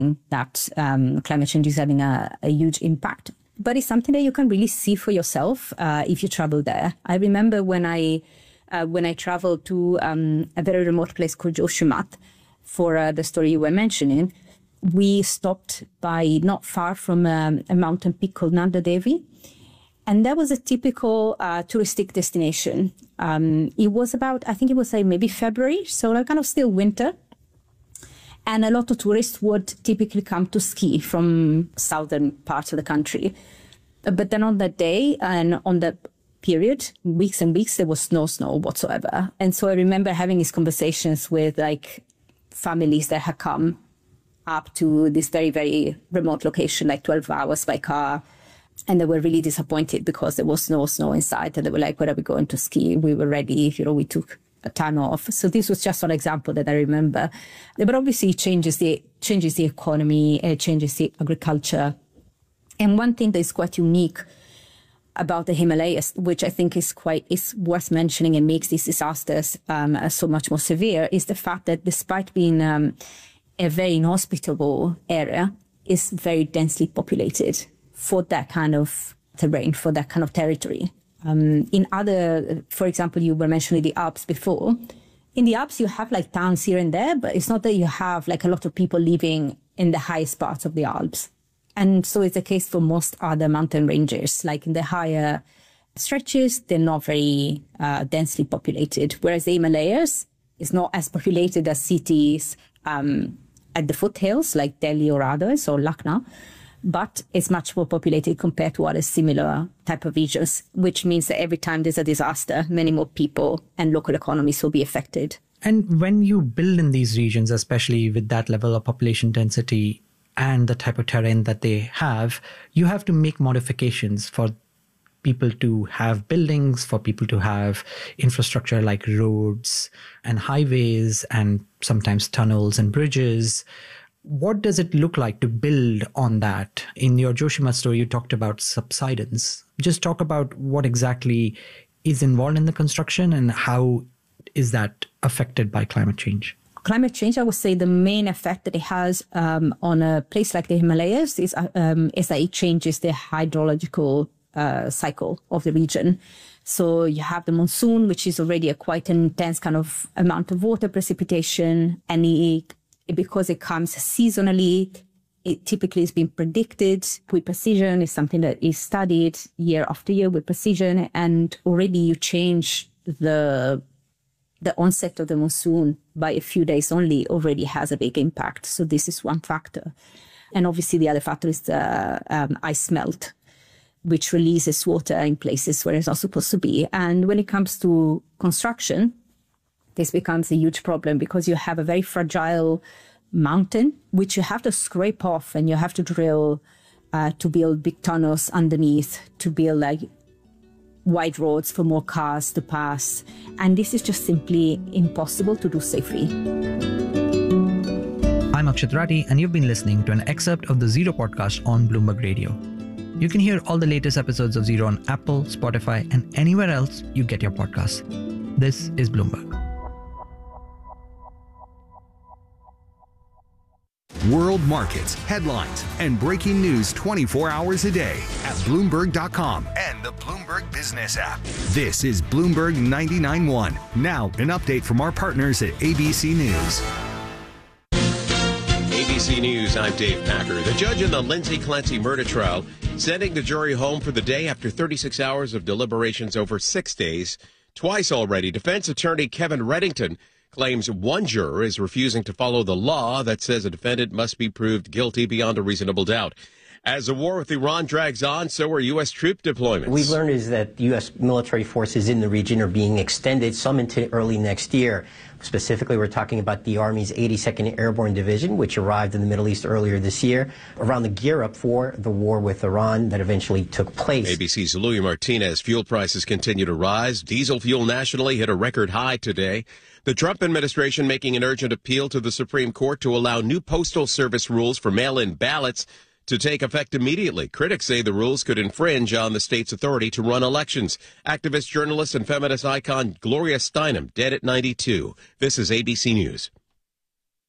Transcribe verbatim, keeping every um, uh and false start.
that um, climate change is having a, a huge impact. But it's something that you can really see for yourself uh, if you travel there. I remember when I uh, when I traveled to um, a very remote place called Joshimath for uh, the story you were mentioning, we stopped by not far from um, a mountain peak called Nanda Devi. And that was a typical uh, touristic destination. Um, it was about, I think it was like maybe February, so like kind of still winter. And a lot of tourists would typically come to ski from southern parts of the country. But then on that day and on that period, weeks and weeks, there was no snow whatsoever. And so I remember having these conversations with like families that had come up to this very, very remote location, like twelve hours by car. And they were really disappointed because there was no snow inside. And they were like, where are we going to ski? We were ready, you know, we took a time off. So this was just one example that I remember. But obviously it changes the, changes the economy, it changes the agriculture. And one thing that is quite unique about the Himalayas, which I think is quite is worth mentioning and makes these disasters um, so much more severe, is the fact that despite being um, a very inhospitable area, it's very densely populated for that kind of terrain, for that kind of territory. Um, in other, for example, you were mentioning the Alps before. In the Alps, you have like towns here and there, but it's not that you have like a lot of people living in the highest parts of the Alps. And so it's the case for most other mountain ranges. Like in the higher stretches, they're not very uh, densely populated. Whereas the Himalayas is not as populated as cities um, at the foothills, like Delhi or others, or Lucknow. But it's much more populated compared to other similar type of regions, which means that every time there's a disaster, many more people and local economies will be affected. And when you build in these regions, especially with that level of population density and the type of terrain that they have, you have to make modifications for people to have buildings, for people to have infrastructure like roads and highways and sometimes tunnels and bridges. What does it look like to build on that? In your Joshimath story, you talked about subsidence. Just talk about what exactly is involved in the construction and how is that affected by climate change? Climate change, I would say the main effect that it has um, on a place like the Himalayas is, um, is that it changes the hydrological uh, cycle of the region. So you have the monsoon, which is already a quite intense kind of amount of water precipitation, and it because it comes seasonally, it typically has been predicted with precision. It's something that is studied year after year with precision. And already you change the, the onset of the monsoon by a few days only already has a big impact. So this is one factor. And obviously the other factor is the um, ice melt, which releases water in places where it's not supposed to be. And when it comes to construction, this becomes a huge problem because you have a very fragile mountain, which you have to scrape off and you have to drill uh, to build big tunnels underneath, to build like wide roads for more cars to pass. And this is just simply impossible to do safely. I'm Akshat Rathi, and you've been listening to an excerpt of the Zero podcast on Bloomberg Radio. You can hear all the latest episodes of Zero on Apple, Spotify, and anywhere else you get your podcasts. This is Bloomberg. World markets, headlines, and breaking news twenty-four hours a day at Bloomberg dot com and the Bloomberg Business app. This is Bloomberg ninety-nine point one. Now, an update from our partners at A B C News. A B C News, I'm Dave Packer. The judge in the Lindsay Clancy murder trial sending the jury home for the day after thirty-six hours of deliberations over six days. Twice already, defense attorney Kevin Reddington claims one juror is refusing to follow the law that says a defendant must be proved guilty beyond a reasonable doubt. As the war with Iran drags on, so are U S troop deployments. We've learned is that U S military forces in the region are being extended, some into early next year. Specifically, we're talking about the Army's eighty-second Airborne Division, which arrived in the Middle East earlier this year, around the gear-up for the war with Iran that eventually took place. A B C's Louis Martinez. Fuel prices continue to rise. Diesel fuel nationally hit a record high today. The Trump administration making an urgent appeal to the Supreme Court to allow new Postal Service rules for mail-in ballots to take effect immediately. Critics say the rules could infringe on the state's authority to run elections. Activist, journalist, and feminist icon Gloria Steinem dead at ninety-two. This is A B C News.